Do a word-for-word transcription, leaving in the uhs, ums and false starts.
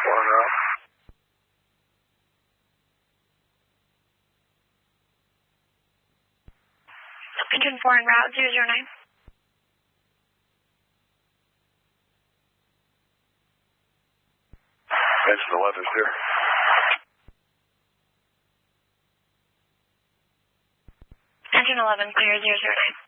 One up. Engine four en route, zero zero nine. Engine eleven is clear. Engine eleven, clear, zero zero nine.